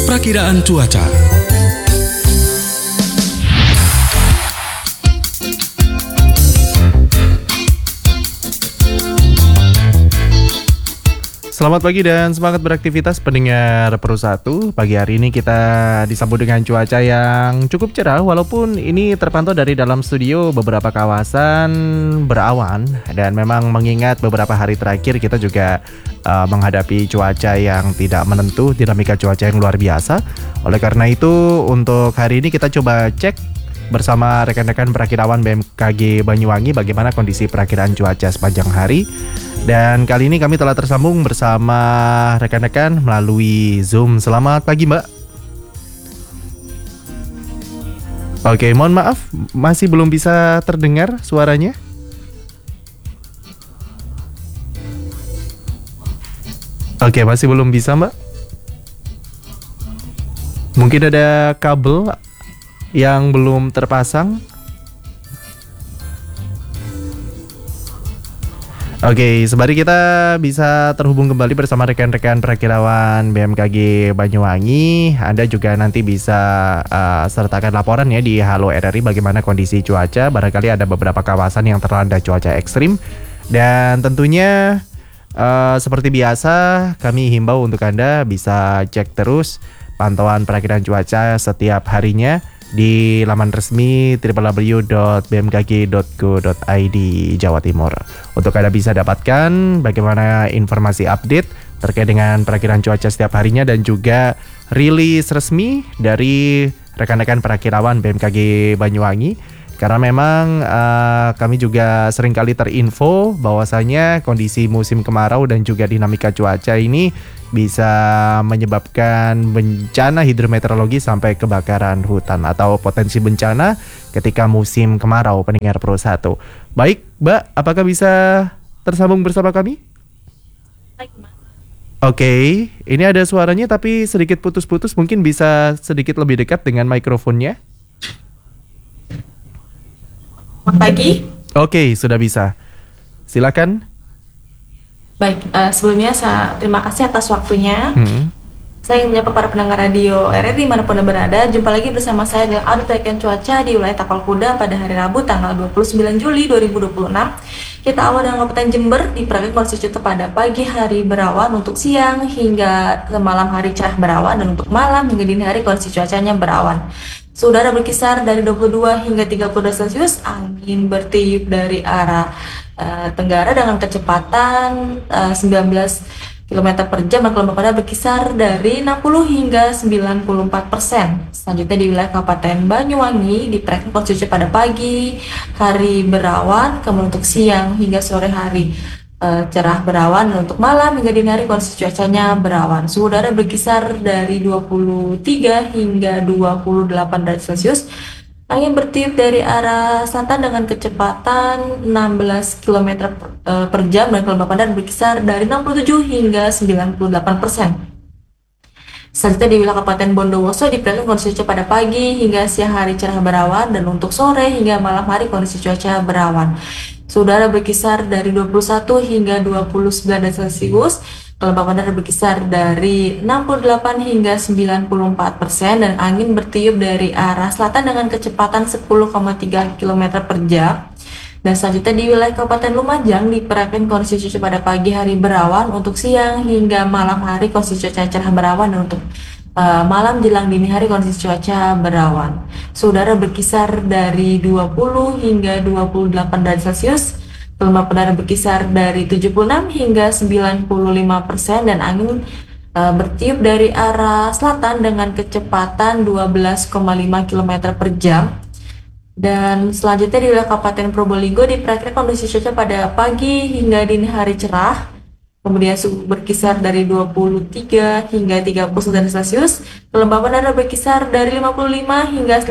Perakiraan cuaca. Selamat pagi dan semangat beraktivitas pendengar Pro 1. Pagi hari ini kita disambut dengan cuaca yang cukup cerah, walaupun ini terpantau dari dalam studio beberapa kawasan berawan. Dan memang mengingat beberapa hari terakhir kita juga menghadapi cuaca yang tidak menentu, dinamika cuaca yang luar biasa. Oleh karena itu untuk hari ini kita coba cek bersama rekan-rekan perakirawan BMKG Banyuwangi bagaimana kondisi perakiraan cuaca sepanjang hari. Dan kali ini kami telah tersambung bersama rekan-rekan melalui Zoom. Selamat pagi, Mbak. Oke, mohon maaf masih belum bisa terdengar suaranya. Oke, masih belum bisa, Mbak. Mungkin ada kabel yang belum terpasang. Oke, sembari kita bisa terhubung kembali bersama rekan-rekan perakirawan BMKG Banyuwangi, Anda juga nanti bisa sertakan laporan ya di Halo RRI bagaimana kondisi cuaca. Barangkali ada beberapa kawasan yang terlanda cuaca ekstrim. Dan tentunya seperti biasa kami himbau untuk Anda bisa cek terus pantauan perakiraan cuaca setiap harinya di laman resmi www.bmkg.go.id Jawa Timur. Untuk Anda bisa dapatkan bagaimana informasi update terkait dengan perakiraan cuaca setiap harinya dan juga rilis resmi dari rekan-rekan perakirawan BMKG Banyuwangi. Karena memang kami juga seringkali terinfo bahwasanya kondisi musim kemarau dan juga dinamika cuaca ini bisa menyebabkan bencana hidrometeorologi sampai kebakaran hutan atau potensi bencana ketika musim kemarau, pendengar Pro 1. Baik, Mbak, apakah bisa tersambung bersama kami? Baik, Mbak. Oke, ini ada suaranya tapi sedikit putus-putus, mungkin bisa sedikit lebih dekat dengan mikrofonnya. Selamat pagi. Oke, sudah bisa. Silakan. Baik, sebelumnya terima kasih atas waktunya. Saya ingin menyapa para pendengar radio RRI dimanapun Anda berada. Jumpa lagi bersama saya dengan update cuaca di wilayah Tapal Kuda pada hari Rabu tanggal 29 Juli 2026. Kita awal dengan Kabupaten Jember diperkirakan kondisi cuaca pada pagi hari berawan, untuk siang hingga ke malam hari cerah berawan, dan untuk malam hingga dini hari kondisi cuacanya berawan. Suhu udara berkisar dari 22 hingga 30 derajat Celcius, angin bertiup dari arah tenggara dengan kecepatan 19 km per jam, dan gelombang udara berkisar dari 60 hingga 94%. Selanjutnya di wilayah Kabupaten Banyuwangi diperkirakan kondisi cuaca pada pagi hari berawan, kemudian untuk siang hingga sore hari cerah berawan, dan untuk malam hingga dini hari kondisi cuacanya berawan. Suhu udara berkisar dari 23 hingga 28 derajat Celcius. Angin bertiup dari arah selatan dengan kecepatan 16 km per jam, dan gelombang udara berkisar dari 67 hingga 98%. Selanjutnya di wilayah Kabupaten Bondowoso diperkirakan kondisi cuaca pada pagi hingga siang hari cerah berawan, dan untuk sore hingga malam hari kondisi cuaca berawan. Suhu udara berkisar dari 21 hingga 29 derajat Celcius. Gelombang udara berkisar dari 68 hingga 94%, dan angin bertiup dari arah selatan dengan kecepatan 10,3 km per jam. Dan selanjutnya di wilayah Kabupaten Lumajang diperkirakan kondisi cuaca pada pagi hari berawan, untuk siang hingga malam hari kondisi cuaca cerah berawan, dan untuk malam jelang dini hari kondisi cuaca berawan. Suhu udara berkisar dari 20 hingga 28 derajat Celcius. Gelombang udara berkisar dari 76 hingga 95%, dan angin bertiup dari arah selatan dengan kecepatan 12,5 km per jam. Dan selanjutnya di wilayah Kabupaten Probolinggo diperkirakan kondisi cuaca pada pagi hingga dini hari cerah. Kemudian suhu berkisar dari 23 hingga 39 derajat Celcius. Gelombang udara berkisar dari 55 hingga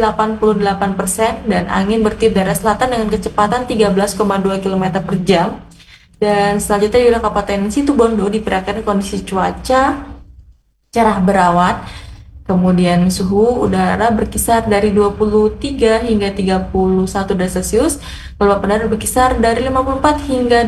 88%, dan angin bertiup dari arah selatan dengan kecepatan 13,2 km per jam. Dan selanjutnya di wilayah Kabupaten Situbondo diperkirakan kondisi cuaca cerah berawan. Kemudian suhu udara berkisar dari 23 hingga 31 derajat Celcius. Gelombang udara berkisar dari 54 hingga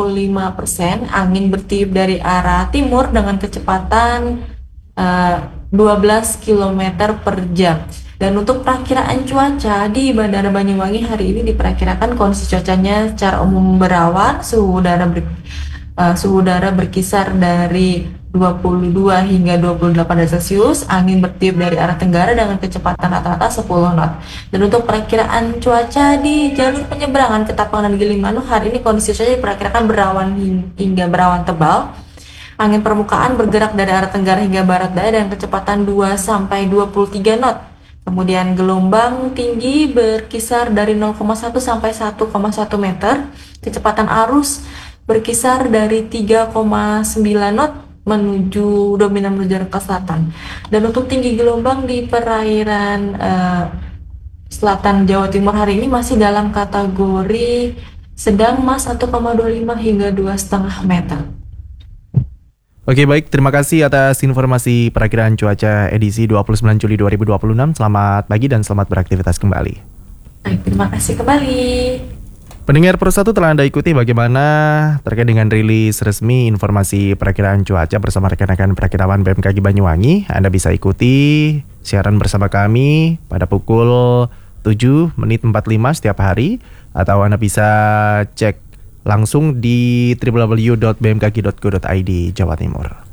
85%. Angin bertiup dari arah timur dengan kecepatan 12 km per jam. Dan untuk perakiraan cuaca di Bandara Banyuwangi hari ini diperkirakan kondisi cuacanya secara umum berawan, suhu udara berkisar dari 22 hingga 28 derajat Celcius, angin bertiup dari arah tenggara dengan kecepatan rata-rata 10 knot. Dan untuk perakiraan cuaca di jalur penyeberangan Ketapang dan Gilimanuk hari ini kondisi cuaca diperkirakan berawan hingga berawan tebal. Angin permukaan bergerak dari arah tenggara hingga barat daya dengan kecepatan 2 sampai 23 knot. Kemudian gelombang tinggi berkisar dari 0,1 sampai 1,1 meter. Kecepatan arus berkisar dari 3,9 knot menuju dominan menuju arah ke selatan. Dan untuk tinggi gelombang di perairan selatan Jawa Timur hari ini masih dalam kategori sedang, mas 1,25 hingga 2,5 meter. Oke, baik, terima kasih atas informasi perakiraan cuaca edisi 29 Juli 2026. Selamat pagi dan selamat beraktivitas kembali. Baik, terima kasih kembali. Pendengar Pro 1, telah Anda ikuti bagaimana terkait dengan rilis resmi informasi perakiraan cuaca bersama rekan-rekan perakirawan BMKG Banyuwangi. Anda bisa ikuti siaran bersama kami pada pukul 7:45 setiap hari, atau Anda bisa cek langsung di www.bmkg.go.id Jawa Timur.